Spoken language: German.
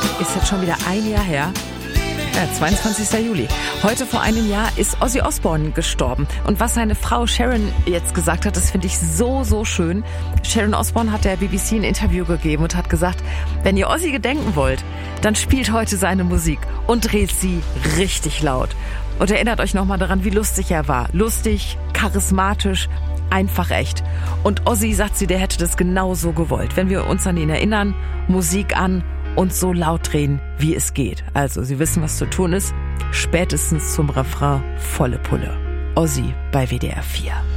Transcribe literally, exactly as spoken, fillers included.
Ist jetzt schon wieder ein Jahr her. Ja, zweiundzwanzigsten Juli. Heute vor einem Jahr ist Ozzy Osbourne gestorben. Und was seine Frau Sharon jetzt gesagt hat, das finde ich so, so schön. Sharon Osbourne hat der B B C ein Interview gegeben und hat gesagt, wenn ihr Ozzy gedenken wollt, dann spielt heute seine Musik und dreht sie richtig laut. Und erinnert euch nochmal daran, wie lustig er war. Lustig, charismatisch, einfach echt. Und Ozzy, sagt sie, der hätte das genauso gewollt. Wenn wir uns an ihn erinnern, Musik an und so laut drehen, wie es geht. Also, Sie wissen, was zu tun ist. Spätestens zum Refrain volle Pulle. Ozzy bei W D R vier.